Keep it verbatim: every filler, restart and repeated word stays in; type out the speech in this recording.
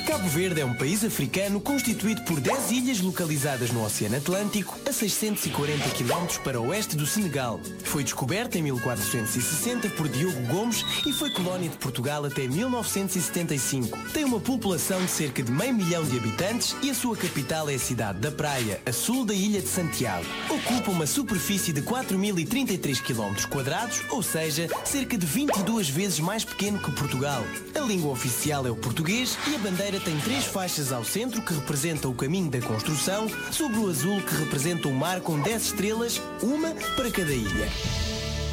Cabo Verde é um país africano constituído por dez ilhas localizadas no Oceano Atlântico, a seiscentos e quarenta quilómetros para oeste do Senegal. Foi descoberta em mil quatrocentos e sessenta por Diogo Gomes e foi colónia de Portugal até mil novecentos e setenta e cinco. Tem uma população de cerca de meio milhão de habitantes e a sua capital é a cidade da Praia, a sul da ilha de Santiago. Ocupa uma superfície de quatro mil e trinta e três quilómetros quadrados, ou seja, cerca de vinte e duas vezes mais pequeno que Portugal. A língua oficial é o português e a bandeira tem três faixas ao centro que representam o caminho da construção, sobre o azul que representa o mar com dez estrelas, uma para cada ilha.